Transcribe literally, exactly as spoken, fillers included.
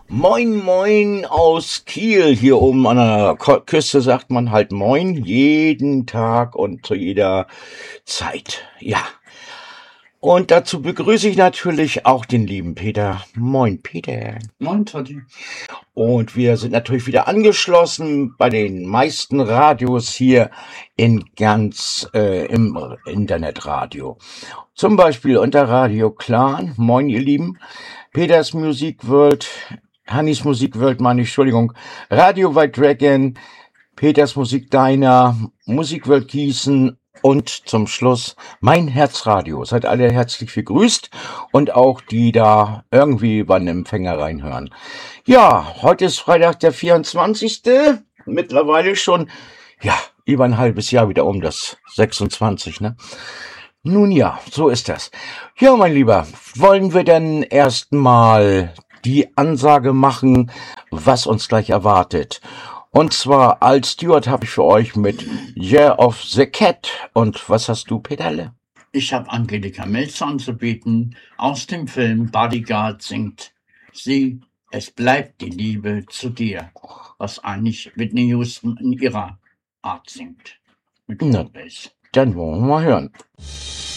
Moin, moin aus Kiel. Hier oben an der Ko- Küste sagt man halt moin, jeden Tag und zu jeder Zeit. Ja. Und dazu begrüße ich natürlich auch den lieben Peter. Moin, Peter. Moin, Totti. Und wir sind natürlich wieder angeschlossen bei den meisten Radios hier in ganz äh, im Internetradio. Zum Beispiel unter Radio Clan. Moin, ihr Lieben. Peters Music World, Hannis Musik World, meine ich, Entschuldigung. Radio White Dragon, Peters Musik Diner, Musik World Gießen und zum Schluss mein Herzradio. Seid alle herzlich begrüßt und auch die da irgendwie beim Empfänger reinhören. Ja, heute ist Freitag der vierundzwanzigste Mittlerweile schon, ja, über ein halbes Jahr wieder um das sechsundzwanzig, ne? Nun ja, so ist das. Ja, mein Lieber, wollen wir denn erstmal die Ansage machen, was uns gleich erwartet? Und zwar als Steward habe ich für euch mit Year of the Cat. Und was hast du, Peterle? Ich habe Angelika Melzer anzubieten. Aus dem Film Bodyguard singt sie Es bleibt die Liebe zu dir, was eigentlich Whitney Houston in ihrer Art singt. Mit Na, Bass. dann wollen wir mal hören.